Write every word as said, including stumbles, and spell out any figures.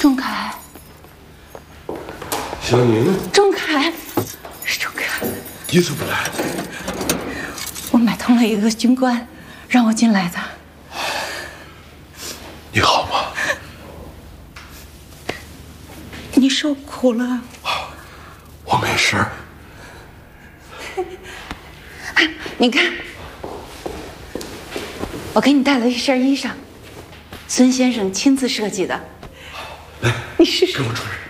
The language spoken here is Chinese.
仲恺， 小宁， 仲恺，是仲恺， 你怎么来？ 我买通了一个军官，让我进来的。 你好吗？ 你受苦了。 我没事儿。 你看，我给你带了一身衣裳，孙先生亲自设计的。 来， 你试试。 给我穿上。